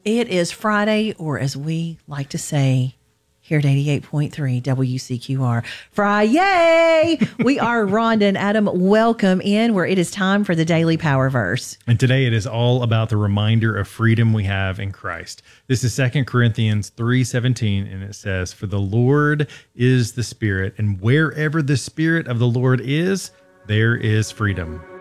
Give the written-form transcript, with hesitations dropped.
It is Friday, or as we like to say here at 88.3 WCQR, Friday. We are Rhonda and Adam. Welcome in where it is time for the Daily Power Verse. And today it is all about the reminder of freedom we have in Christ. This is 2 Corinthians 3:17, and it says, "For the Lord is the Spirit, and wherever the Spirit of the Lord is, there is freedom."